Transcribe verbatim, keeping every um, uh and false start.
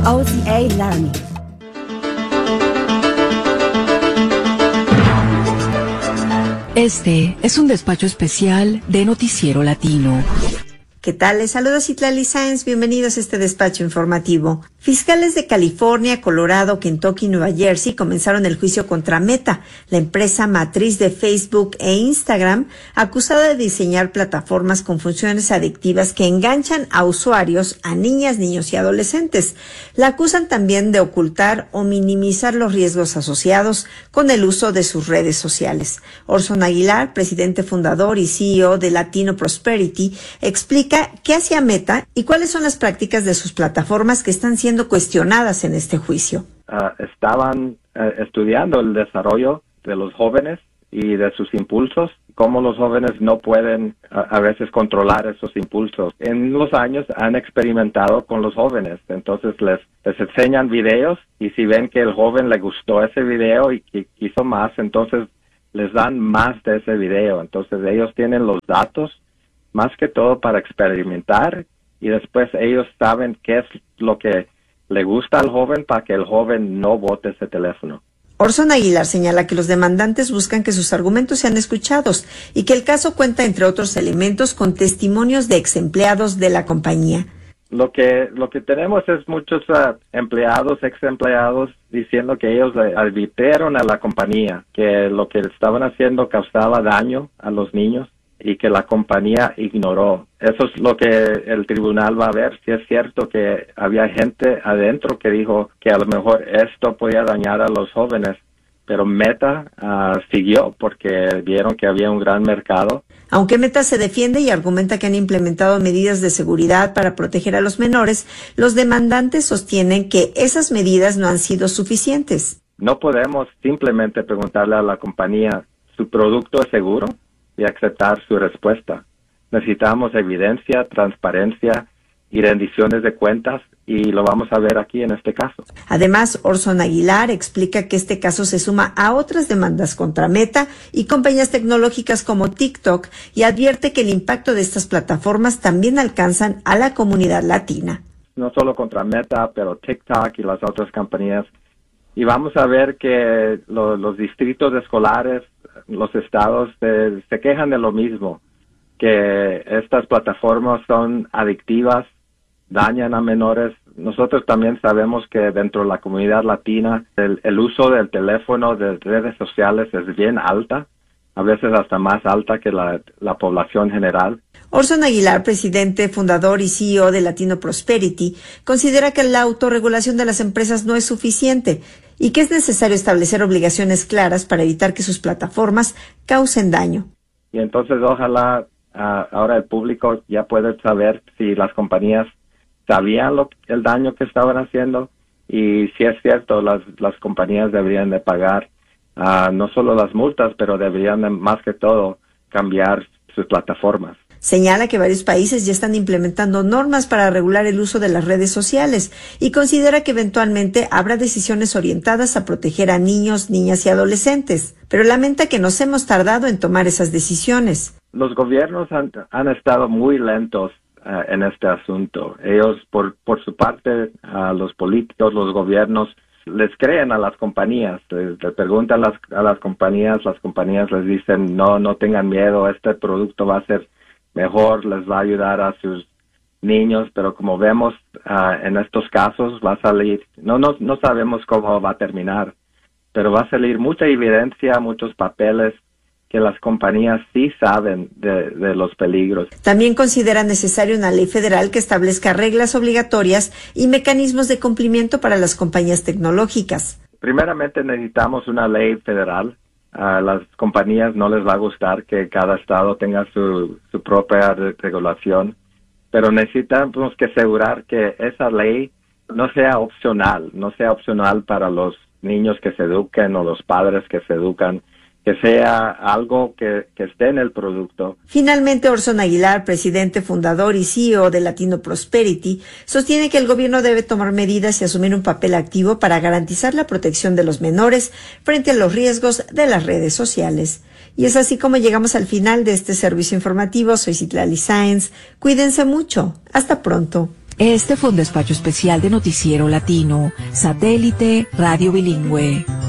O T A Learning. Este es un despacho especial de Noticiero Latino. ¿Qué tal? Les saluda Citlali Sáenz. Bienvenidos a este despacho informativo. Fiscales de California, Colorado, Kentucky y Nueva Jersey comenzaron el juicio contra Meta, la empresa matriz de Facebook e Instagram, acusada de diseñar plataformas con funciones adictivas que enganchan a usuarios, a niñas, niños y adolescentes. La acusan también de ocultar o minimizar los riesgos asociados con el uso de sus redes sociales. Orson Aguilar, presidente fundador y C E O de Latino Prosperity, explica qué hacía Meta y cuáles son las prácticas de sus plataformas que están siendo cuestionadas en este juicio. Uh, estaban uh, estudiando el desarrollo de los jóvenes y de sus impulsos, cómo los jóvenes no pueden uh, a veces controlar esos impulsos. En los años han experimentado con los jóvenes, entonces les, les enseñan videos y si ven que el joven le gustó ese video y que quiso más, entonces les dan más de ese video. Entonces ellos tienen los datos más que todo para experimentar y después ellos saben qué es lo que le gusta al joven para que el joven no bote ese teléfono. Orson Aguilar señala que los demandantes buscan que sus argumentos sean escuchados y que el caso cuenta, entre otros elementos, con testimonios de ex empleados de la compañía. Lo que lo que tenemos es muchos uh, empleados, ex empleados, diciendo que ellos uh, advirtieron a la compañía que lo que estaban haciendo causaba daño a los niños y que la compañía ignoró. Eso es lo que el tribunal va a ver, si es cierto que había gente adentro que dijo que a lo mejor esto podía dañar a los jóvenes, pero Meta uh, siguió porque vieron que había un gran mercado. Aunque Meta se defiende y argumenta que han implementado medidas de seguridad para proteger a los menores, los demandantes sostienen que esas medidas no han sido suficientes. No podemos simplemente preguntarle a la compañía, ¿su producto es seguro? Y aceptar su respuesta. Necesitamos evidencia, transparencia y rendiciones de cuentas y lo vamos a ver aquí en este caso. Además, Orson Aguilar explica que este caso se suma a otras demandas contra Meta y compañías tecnológicas como TikTok y advierte que el impacto de estas plataformas también alcanzan a la comunidad latina. No solo contra Meta, pero TikTok y las otras compañías. Y vamos a ver que lo, los distritos escolares, los estados se, se quejan de lo mismo, que estas plataformas son adictivas, dañan a menores. Nosotros también sabemos que dentro de la comunidad latina el, el uso del teléfono, de redes sociales es bien alta, a veces hasta más alta que la, la población general. Orson Aguilar, presidente, fundador y C E O de Latino Prosperity, considera que la autorregulación de las empresas no es suficiente y que es necesario establecer obligaciones claras para evitar que sus plataformas causen daño. Y entonces ojalá uh, ahora el público ya puede saber si las compañías sabían lo, el daño que estaban haciendo y si es cierto, las, las compañías deberían de pagar uh, no solo las multas, pero deberían de, más que todo cambiar sus plataformas. Señala que varios países ya están implementando normas para regular el uso de las redes sociales y considera que eventualmente habrá decisiones orientadas a proteger a niños, niñas y adolescentes, pero lamenta que nos hemos tardado en tomar esas decisiones. Los gobiernos han, han estado muy lentos uh, en este asunto. Ellos, por, por su parte, uh, los políticos, los gobiernos, les creen a las compañías, les, les preguntan a las, a las compañías, las compañías les dicen, no, no tengan miedo, este producto va a ser mejor, les va a ayudar a sus niños, pero como vemos uh, en estos casos va a salir, no, no, no sabemos cómo va a terminar, pero va a salir mucha evidencia, muchos papeles que las compañías sí saben de, de los peligros. También considera necesaria una ley federal que establezca reglas obligatorias y mecanismos de cumplimiento para las compañías tecnológicas. Primeramente necesitamos una ley federal. A las compañías no les va a gustar que cada estado tenga su, su propia re- regulación, pero necesitamos que asegurar que esa ley no sea opcional, no sea opcional para los niños que se eduquen o los padres que se educan, que sea algo que, que esté en el producto. Finalmente, Orson Aguilar, presidente, fundador y C E O de Latino Prosperity, sostiene que el gobierno debe tomar medidas y asumir un papel activo para garantizar la protección de los menores frente a los riesgos de las redes sociales. Y es así como llegamos al final de este servicio informativo. Soy Citlali Sáenz. Cuídense mucho. Hasta pronto. Este fue un despacho especial de Noticiero Latino, Satélite Radio Bilingüe.